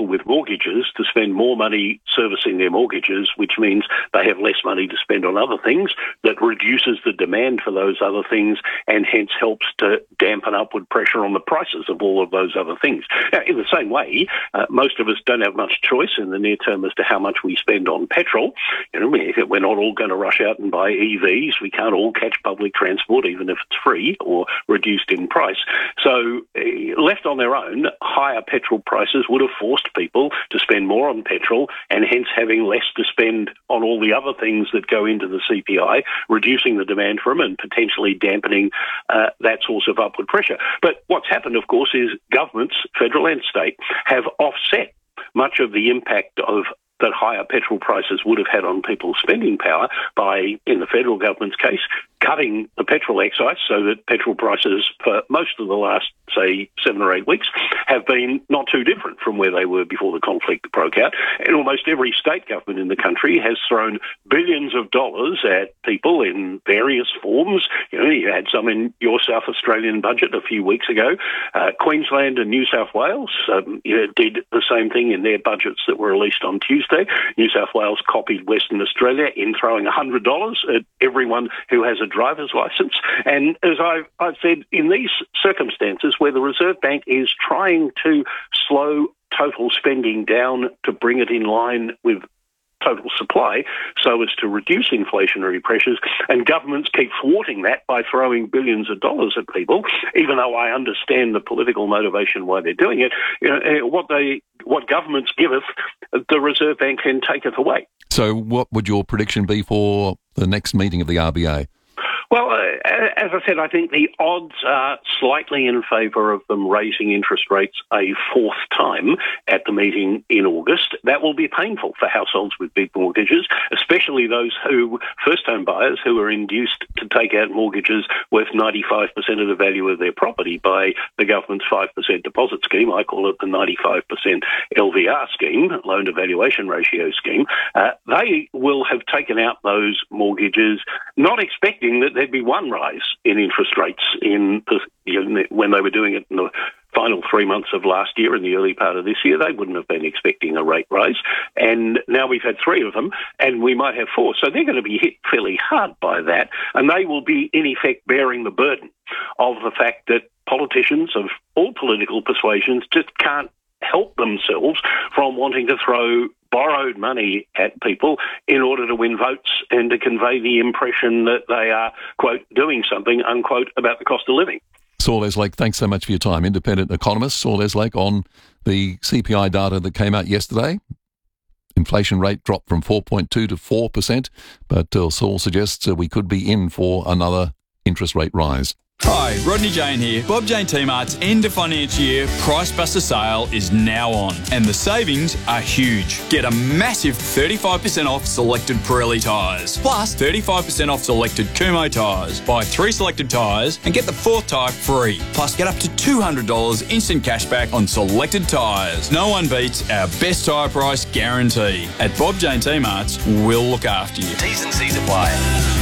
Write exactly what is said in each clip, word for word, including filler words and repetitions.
people with mortgages to spend more money servicing their mortgages, which means they have less money to spend on other things. That reduces the demand for those other things and hence helps to dampen upward pressure on the prices of all of those other things. Now, in the same way, uh, most of us don't have much choice in the near term as to how much we spend on petrol. You know, we're not all going to rush out and buy E Vs. We can't all catch public transport, even if it's free or reduced in price. So uh, left on their own, higher petrol prices would have forced people to spend more on petrol and hence having less to spend on all the other things that go into the C P I, reducing the demand for them and potentially dampening uh, that source of upward pressure. But what's happened, of course, is governments, federal and state, have offset much of the impact of that higher petrol prices would have had on people's spending power by, in the federal government's case, cutting the petrol excise so that petrol prices for most of the last, say, seven or eight weeks have been not too different from where they were before the conflict broke out. And almost every state government in the country has thrown billions of dollars at people in various forms. You know, you had some in your South Australian budget a few weeks ago. Uh, Queensland and New South Wales um, you know, did the same thing in their budgets that were released on Tuesday. New South Wales copied Western Australia in throwing one hundred dollars at everyone who has a driver's licence. And as I've, I've said, in these circumstances where the Reserve Bank is trying to slow total spending down to bring it in line with total supply so as to reduce inflationary pressures, and governments keep thwarting that by throwing billions of dollars at people, even though I understand the political motivation why they're doing it, you know, what they what governments giveth, the Reserve Bank can taketh away. So what would your prediction be for the next meeting of the R B A? Well, uh, as I said, I think the odds are slightly in favour of them raising interest rates a fourth time at the meeting in August. That will be painful for households with big mortgages, especially those who, first-home buyers, who are induced to take out mortgages worth ninety-five percent of the value of their property by the government's five percent deposit scheme. I call it the ninety-five percent L V R scheme, loan to valuation ratio scheme. Uh, they will have taken out those mortgages not expecting that there'd be one rise in interest rates in the, you know, when they were doing it in the final three months of last year and the early part of this year. They wouldn't have been expecting a rate rise. And now we've had three of them, and we might have four. So they're going to be hit fairly hard by that, and they will be, in effect, bearing the burden of the fact that politicians of all political persuasions just can't help themselves from wanting to throw borrowed money at people in order to win votes and to convey the impression that they are, quote, doing something, unquote, about the cost of living. Saul Eslake, thanks so much for your time. Independent economist Saul Eslake on the C P I data that came out yesterday. Inflation rate dropped from four point two to four percent, but uh, Saul suggests uh, we could be in for another interest rate rise. Hi, Rodney Jane here. Bob Jane T-Mart's end of financial year Price Buster sale is now on, and the savings are huge. Get a massive thirty-five percent off selected Pirelli tyres, plus thirty-five percent off selected Kumho tyres. Buy three selected tyres and get the fourth tyre free. Plus get up to two hundred dollars instant cashback on selected tyres. No one beats our best tyre price guarantee. At Bob Jane T-Mart's, we'll look after you. T's and C's apply.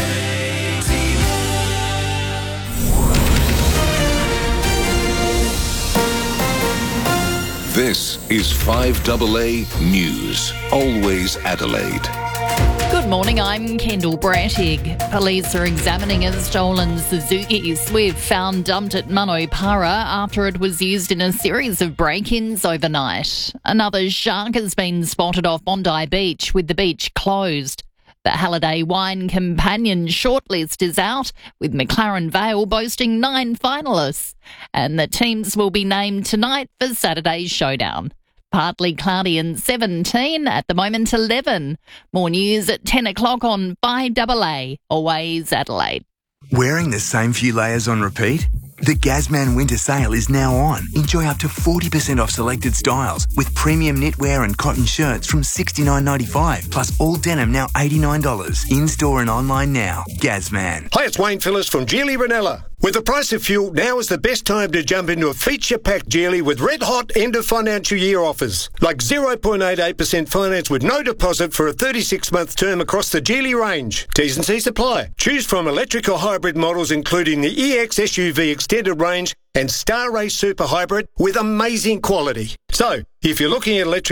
This is five A A News, always Adelaide. Good morning, I'm Kendall Brattig. Police are examining a stolen Suzuki Swift found dumped at Manopara after it was used in a series of break-ins overnight. Another shark has been spotted off Bondi Beach with the beach closed. The Halliday Wine Companion shortlist is out, with McLaren Vale boasting nine finalists. And the teams will be named tonight for Saturday's showdown. Partly cloudy and seventeen, at the moment eleven. More news at ten o'clock on five A A, always Adelaide. Wearing the same few layers on repeat? The Gazman winter sale is now on. Enjoy up to forty percent off selected styles with premium knitwear and cotton shirts from sixty-nine ninety-five, plus all denim now eighty-nine dollars. In-store and online now. Gazman. Hi, it's Wayne Phillips from Geely Ranella. With the price of fuel, now is the best time to jump into a feature-packed Geely with red-hot end-of-financial year offers. Like zero point eight eight percent finance with no deposit for a thirty-six month term across the Geely range. T's and C's apply. Choose from electric or hybrid models including the E X S U V Extended Range and Star Race Super Hybrid with amazing quality. So, if you're looking at electric